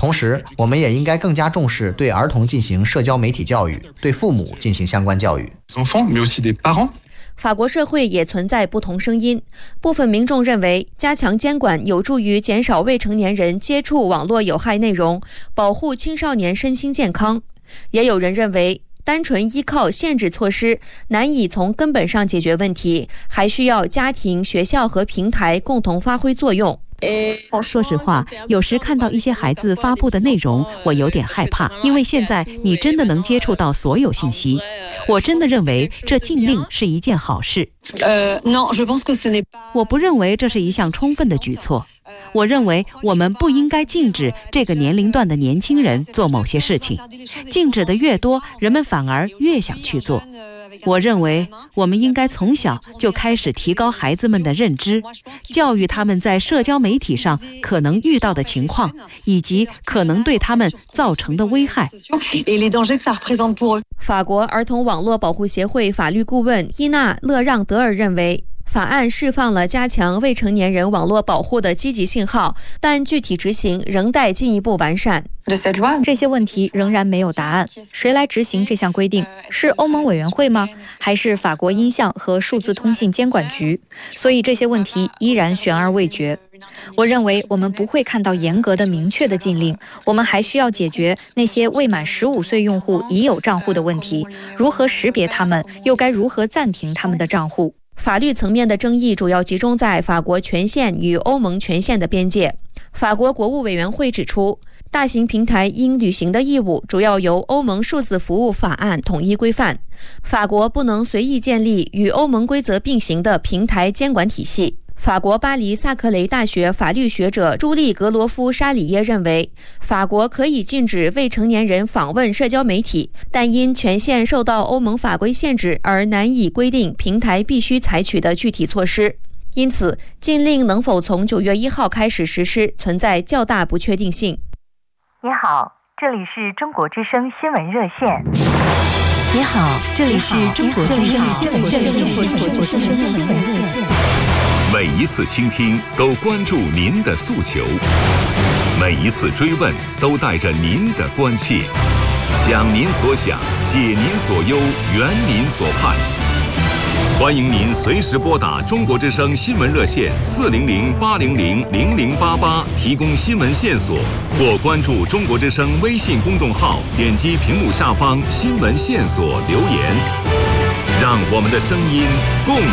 同时，我们也应该更加重视对儿童进行社交媒体教育，对父母进行相关教育。 法国社会也存在不同声音，部分民众认为加强监管有助于减少未成年人接触网络有害内容，保护青少年身心健康。也有人认为单纯依靠限制措施难以从根本上解决问题，还需要家庭、学校和平台共同发挥作用。 说实话，有时看到一些孩子发布的内容，我有点害怕，因为现在你真的能接触到所有信息。我真的认为这禁令是一件好事。我不认为这是一项充分的举措。我认为我们不应该禁止这个年龄段的年轻人做某些事情，禁止的越多，人们反而越想去做。我认为我们应该从小就开始提高孩子们的认知，教育他们在社交媒体上可能遇到的情况，以及可能对他们造成的危害。 法国儿童网络保护协会法律顾问伊娜·勒让德尔认为，法案释放了加强未成年人网络保护的积极信号，但具体执行仍待进一步完善。 这些问题仍然没有答案。谁来执行这项规定？是欧盟委员会吗？还是法国音像和数字通信监管局？所以这些问题依然悬而未决。我认为我们不会看到严格的、明确的禁令，我们还需要解决那些未满15岁用户已有账户的问题，如何识别他们，又该如何暂停他们的账户。 法律层面的争议主要集中在法国权限与欧盟权限的边界。法国国务委员会指出，大型平台应履行的义务主要由欧盟数字服务法案统一规范。法国不能随意建立与欧盟规则并行的平台监管体系。法国巴黎萨克雷大学法律学者朱利格罗夫沙里耶认为，法国可以禁止未成年人访问社交媒体，但因权限受到欧盟法规限制而难以规定平台必须采取的具体措施。因此，禁令能否从9月1号开始实施，存在较大不确定性。 你好，这里是中国之声新闻热线。 你好，这里是中国之声新闻热线。 每一次倾听都关注您的诉求，每一次追问都带着您的关切，想您所想，解您所忧，圆您所盼。欢迎您随时拨打中国之声新闻热线400-800-0088提供新闻线索，或关注中国之声微信公众号，点击屏幕下方新闻线索留言，让我们的声音共